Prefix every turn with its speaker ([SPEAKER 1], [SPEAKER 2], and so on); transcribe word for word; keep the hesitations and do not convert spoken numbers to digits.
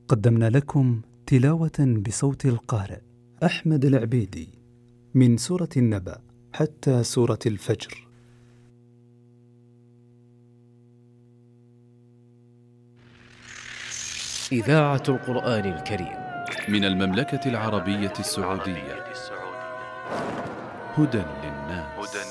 [SPEAKER 1] قدمنا لكم تلاوة بصوت القارئ أحمد العبيدي من سورة النبأ حتى سورة الفجر.
[SPEAKER 2] إذاعة القرآن الكريم
[SPEAKER 3] من المملكة العربية السعودية. هدى للناس.